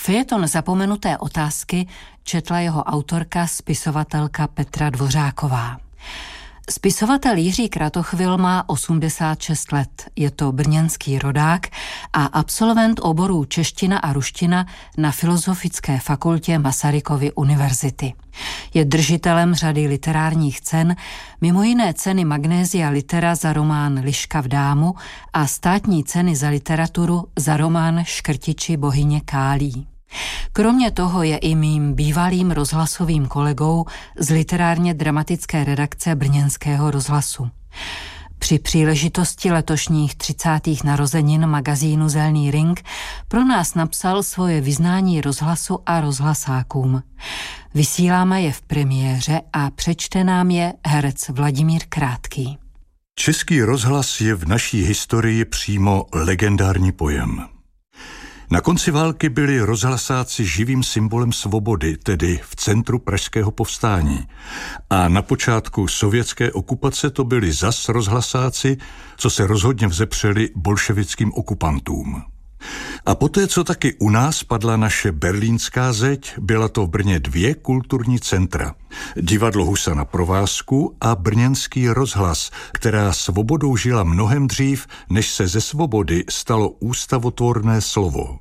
Fejeton Zapomenuté otázky četla jeho autorka, spisovatelka Petra Dvořáková. Spisovatel Jiří Kratochvil má 86 let, je to brněnský rodák a absolvent oborů čeština a ruština na Filozofické fakultě Masarykovy univerzity. Je držitelem řady literárních cen, mimo jiné ceny Magnesia Litera za román Liška v dámu a státní ceny za literaturu za román Škrtiči bohyně Kálí. Kromě toho je i mým bývalým rozhlasovým kolegou z literárně dramatické redakce brněnského rozhlasu. Při příležitosti letošních 30. narozenin magazínu Zelný ring pro nás napsal svoje vyznání rozhlasu a rozhlasákům. Vysíláme je v premiéře a přečte nám je herec Vladimír Krátký. Český rozhlas je v naší historii přímo legendární pojem. Na konci války byli rozhlasáci živým symbolem svobody, tedy v centru pražského povstání. A na počátku sovětské okupace to byli zas rozhlasáci, co se rozhodně vzepřeli bolševickým okupantům. A poté, co taky u nás padla naše berlínská zeď, byla to v Brně 2 kulturní centra. Divadlo Husa na provázku a brněnský rozhlas, která svobodou žila mnohem dřív, než se ze svobody stalo ústavotvorné slovo.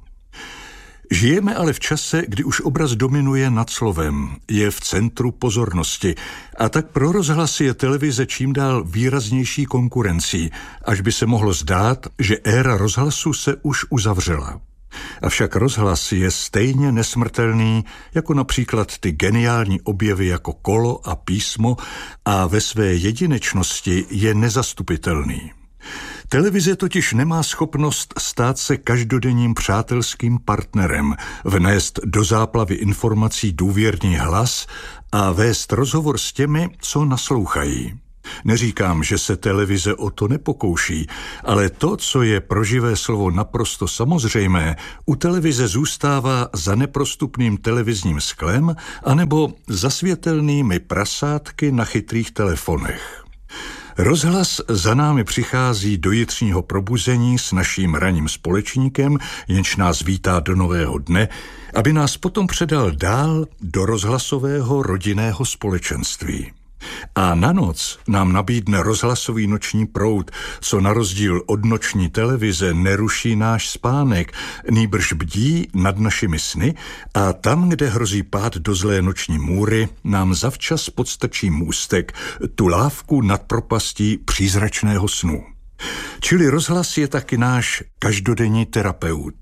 Žijeme ale v čase, kdy už obraz dominuje nad slovem, je v centru pozornosti a tak pro rozhlas je televize čím dál výraznější konkurencí, až by se mohlo zdát, že éra rozhlasu se už uzavřela. Avšak rozhlas je stejně nesmrtelný, jako například ty geniální objevy jako kolo a písmo a ve své jedinečnosti je nezastupitelný. Televize totiž nemá schopnost stát se každodenním přátelským partnerem, vnést do záplavy informací důvěrný hlas a vést rozhovor s těmi, co naslouchají. Neříkám, že se televize o to nepokouší, ale to, co je pro živé slovo naprosto samozřejmé, u televize zůstává za neprostupným televizním sklem anebo za světelnými prasátky na chytrých telefonech. Rozhlas za námi přichází do jitřního probuzení s naším ranním společníkem, jenž nás vítá do nového dne, aby nás potom předal dál do rozhlasového rodinného společenství. A na noc nám nabídne rozhlasový noční proud, co na rozdíl od noční televize neruší náš spánek, nýbrž bdí nad našimi sny a tam, kde hrozí pád do zlé noční můry, nám zavčas podstrčí můstek, tu lávku nad propastí přízračného snu. Čili rozhlas je taky náš každodenní terapeut.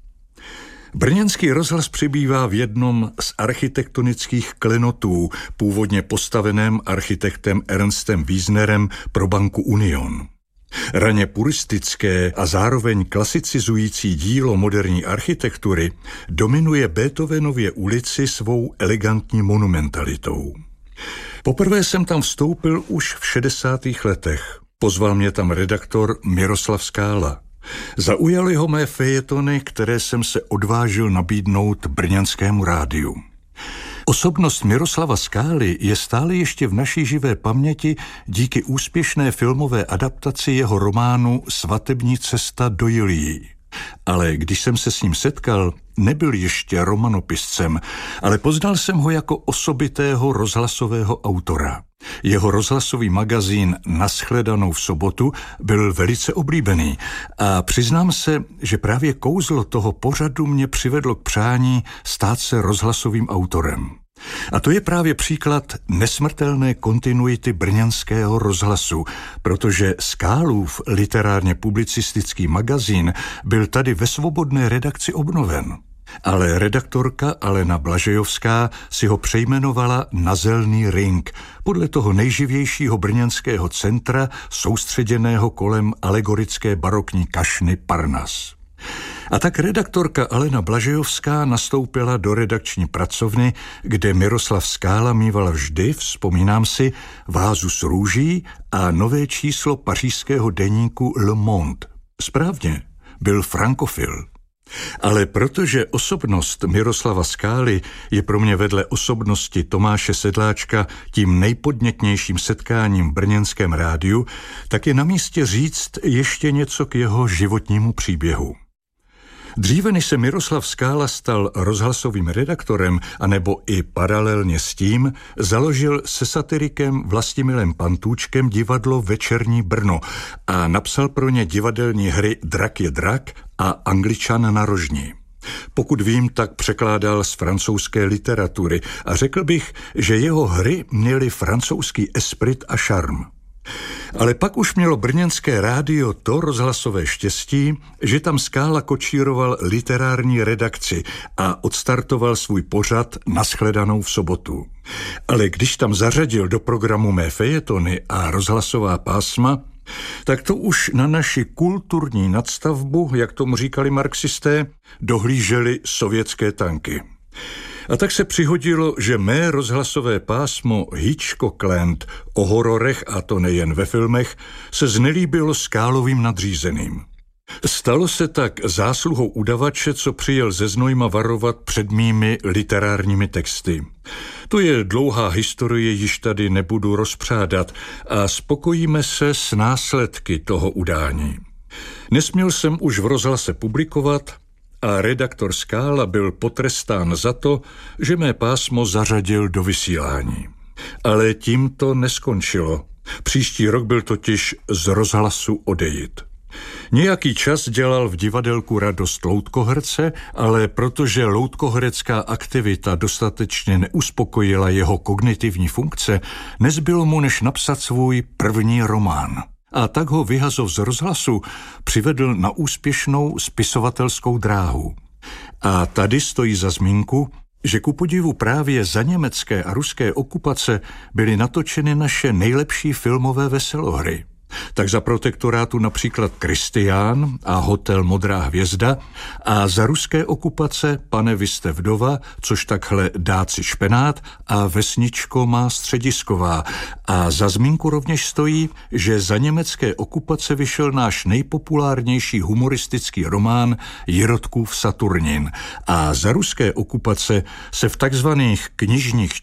Brněnský rozhlas přibývá v jednom z architektonických klenotů, původně postaveném architektem Ernstem Wiesnerem pro banku Union. Raně puristické a zároveň klasicizující dílo moderní architektury dominuje Beethovenově ulici svou elegantní monumentalitou. Poprvé jsem tam vstoupil už v 60. letech. Pozval mě tam redaktor Miroslav Skála. Zaujaly ho mé fejetony, které jsem se odvážil nabídnout brněnskému rádiu. Osobnost Miroslava Skály je stále ještě v naší živé paměti díky úspěšné filmové adaptaci jeho románu Svatební cesta do Jiljí. Ale když jsem se s ním setkal, nebyl ještě romanopiscem, ale poznal jsem ho jako osobitého rozhlasového autora. Jeho rozhlasový magazín Nashledanou v sobotu byl velice oblíbený a přiznám se, že právě kouzlo toho pořadu mě přivedlo k přání stát se rozhlasovým autorem. A to je právě příklad nesmrtelné kontinuity brněnského rozhlasu, protože Skálův literárně publicistický magazín byl tady ve svobodné redakci obnoven. Ale redaktorka Alena Blažejovská si ho přejmenovala na Zelný ring, podle toho nejživějšího brněnského centra soustředěného kolem alegorické barokní kašny Parnas. A tak redaktorka Alena Blažejovská nastoupila do redakční pracovny, kde Miroslav Skála míval vždy, vzpomínám si, vázu s růží a nové číslo pařížského deníku Le Monde. Správně, byl frankofil. Ale protože osobnost Miroslava Skály je pro mě vedle osobnosti Tomáše Sedláčka tím nejpodnětnějším setkáním v brněnském rádiu, tak je na místě říct ještě něco k jeho životnímu příběhu. Dříve než se Miroslav Skála stal rozhlasovým redaktorem, anebo i paralelně s tím, založil se satirikem Vlastimilem Pantůčkem divadlo Večerní Brno a napsal pro ně divadelní hry Drak je drak a Angličan na rožni. Pokud vím, tak překládal z francouzské literatury a řekl bych, že jeho hry měly francouzský esprit a šarm. Ale pak už mělo brněnské rádio to rozhlasové štěstí, že tam Skála kočíroval literární redakci a odstartoval svůj pořad Nashledanou v sobotu. Ale když tam zařadil do programu mé fejetony a rozhlasová pásma, tak to už na naši kulturní nadstavbu, jak tomu říkali marxisté, dohlížely sovětské tanky. A tak se přihodilo, že mé rozhlasové pásmo Hitchcockland o hororech, a to nejen ve filmech, se znelíbilo Skálovým nadřízeným. Stalo se tak zásluhou udavače, co přijel ze Znojma varovat před mými literárními texty. To je dlouhá historie, již tady nebudu rozpřádat a spokojíme se s následky toho udání. Nesměl jsem už v rozhlase publikovat a redaktor Skála byl potrestán za to, že mé pásmo zařadil do vysílání. Ale tím to neskončilo. Příští rok byl totiž z rozhlasu odejít. Nějaký čas dělal v divadelku Radost loutkoherce, ale protože loutkoherecká aktivita dostatečně neuspokojila jeho kognitivní funkce, nezbylo mu než napsat svůj první román. A tak ho Vyhazov z rozhlasu přivedl na úspěšnou spisovatelskou dráhu. A tady stojí za zmínku, že ku podivu právě za německé a ruské okupace byly natočeny naše nejlepší filmové veselohry. Tak za protektorátu například Kristián a Hotel Modrá hvězda a za ruské okupace Pane, vy jste vdova, což takhle Dáci špenát a Vesničko má středisková. A za zmínku rovněž stojí, že za německé okupace vyšel náš nejpopulárnější humoristický román Jirotkův Saturnin a za ruské okupace se v takzvaných knižních